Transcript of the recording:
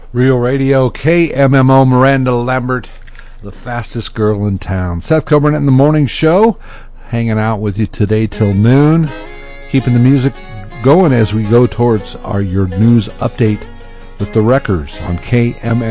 Real Radio, KMMO, Miranda Lambert, the fastest girl in town. Seth Coburn in the morning show, hanging out with you today till noon, keeping the music going as we go towards your news update with the Wreckers on KMMO.